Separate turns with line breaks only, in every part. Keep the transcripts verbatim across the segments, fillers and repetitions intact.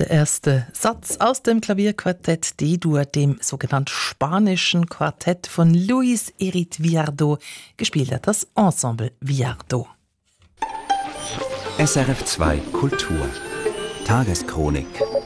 Der erste Satz aus dem Klavierquartett D-Dur, dem sogenannten spanischen Quartett von Luis Erit Viardot, gespielt hat das Ensemble Viardot.
S R F zwei Kultur Tageschronik.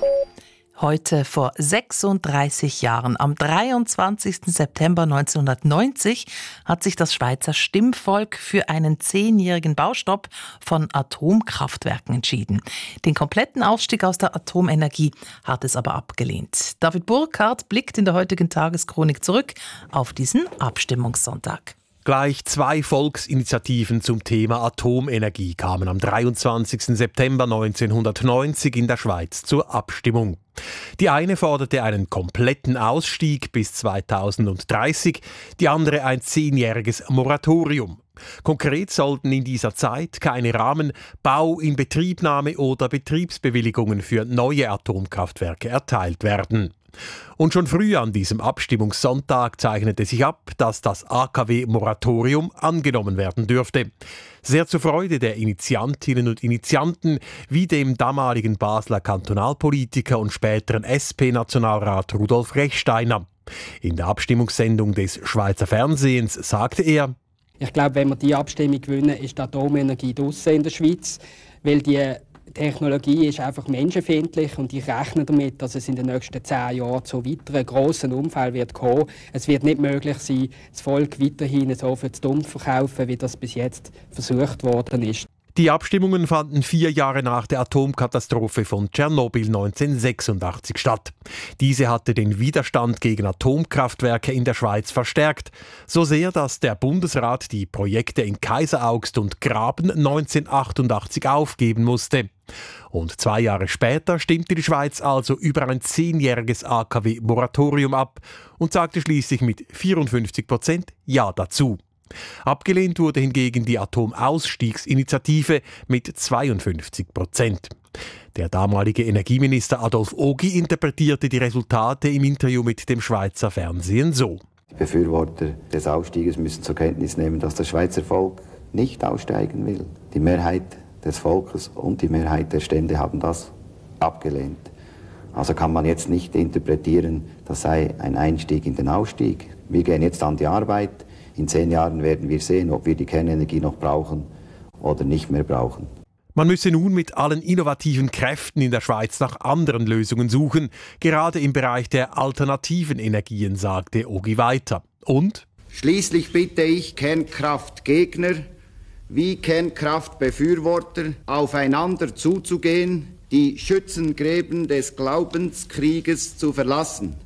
Heute vor sechsunddreißig Jahren, am dreiundzwanzigsten September neunzehnhundertneunzig, hat sich das Schweizer Stimmvolk für einen zehnjährigen Baustopp von Atomkraftwerken entschieden. Den kompletten Ausstieg aus der Atomenergie hat es aber abgelehnt. David Burkhardt blickt in der heutigen Tageschronik zurück auf diesen Abstimmungssonntag.
Gleich zwei Volksinitiativen zum Thema Atomenergie kamen am dreiundzwanzigsten September neunzehnhundertneunzig in der Schweiz zur Abstimmung. Die eine forderte einen kompletten Ausstieg bis zweitausenddreißig, die andere ein zehnjähriges Moratorium. Konkret sollten in dieser Zeit keine Rahmen-, Bau-, Inbetriebnahme oder Betriebsbewilligungen für neue Atomkraftwerke erteilt werden. Und schon früh an diesem Abstimmungssonntag zeichnete sich ab, dass das A K W-Moratorium angenommen werden dürfte. Sehr zur Freude der Initiantinnen und Initianten, wie dem damaligen Basler Kantonalpolitiker und späteren S P-Nationalrat Rudolf Rechsteiner. In der Abstimmungssendung des Schweizer Fernsehens sagte er:
Ich glaube, wenn wir die Abstimmung gewinnen, ist die Atomenergie draussen in der Schweiz, weil die Technologie ist einfach menschenfeindlich und ich rechne damit, dass es in den nächsten zehn Jahren zu weiteren grossen Unfällen wird kommen. Es wird nicht möglich sein, das Volk weiterhin so für zu dumm zu verkaufen, wie das bis jetzt versucht worden ist.
Die Abstimmungen fanden vier Jahre nach der Atomkatastrophe von Tschernobyl neunzehnhundertsechsundachtzig statt. Diese hatte den Widerstand gegen Atomkraftwerke in der Schweiz verstärkt. So sehr, dass der Bundesrat die Projekte in Kaiseraugst und Graben neunzehnhundertachtundachtzig aufgeben musste. Und zwei Jahre später stimmte die Schweiz also über ein zehnjähriges A K W-Moratorium ab und sagte schließlich mit vierundfünfzig Prozent Ja dazu. Abgelehnt wurde hingegen die Atomausstiegsinitiative mit zweiundfünfzig Prozent. Der damalige Energieminister Adolf Ogi interpretierte die Resultate im Interview mit dem Schweizer Fernsehen so:
Die Befürworter des Ausstieges müssen zur Kenntnis nehmen, dass das Schweizer Volk nicht aussteigen will. Die Mehrheit des Volkes und die Mehrheit der Stände haben das abgelehnt. Also kann man jetzt nicht interpretieren, das sei ein Einstieg in den Ausstieg. Wir gehen jetzt an die Arbeit. In zehn Jahren werden wir sehen, ob wir die Kernenergie noch brauchen oder nicht mehr brauchen.
Man müsse nun mit allen innovativen Kräften in der Schweiz nach anderen Lösungen suchen, gerade im Bereich der alternativen Energien, sagte Ogi weiter. Und?
Schließlich bitte ich Kernkraftgegner wie Kernkraftbefürworter aufeinander zuzugehen, die Schützengräben des Glaubenskrieges zu verlassen.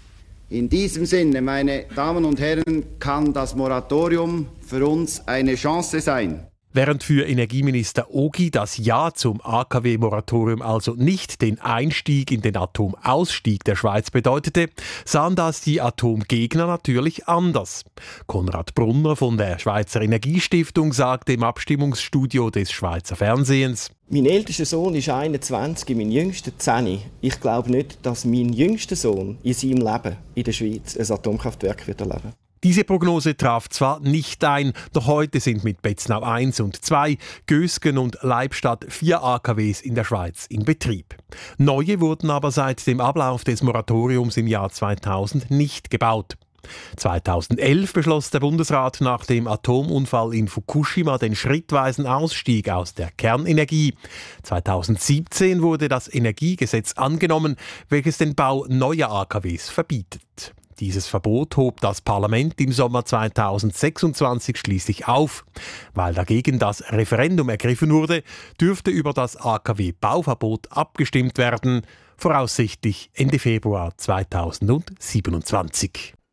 In diesem Sinne, meine Damen und Herren, kann das Moratorium für uns eine Chance sein.
Während für Energieminister Ogi das Ja zum A K W-Moratorium also nicht den Einstieg in den Atomausstieg der Schweiz bedeutete, sahen das die Atomgegner natürlich anders. Konrad Brunner von der Schweizer Energiestiftung sagte im Abstimmungsstudio des Schweizer Fernsehens:
Mein ältester Sohn ist einundzwanzig, mein jüngster zehn. Ich glaube nicht, dass mein jüngster Sohn in seinem Leben in der Schweiz ein Atomkraftwerk wird erleben.
Diese Prognose traf zwar nicht ein, doch heute sind mit Betznau eins und zwei, Gösgen und Leibstadt vier A K Ws in der Schweiz in Betrieb. Neue wurden aber seit dem Ablauf des Moratoriums im Jahr zweitausend nicht gebaut. zweitausendelf beschloss der Bundesrat nach dem Atomunfall in Fukushima den schrittweisen Ausstieg aus der Kernenergie. zweitausendsiebzehn wurde das Energiegesetz angenommen, welches den Bau neuer A K Ws verbietet. Dieses Verbot hob das Parlament im Sommer zweitausendsechsundzwanzig schließlich auf. Weil dagegen das Referendum ergriffen wurde, dürfte über das A K W-Bauverbot abgestimmt werden, voraussichtlich Ende Februar zweitausendsiebenundzwanzig.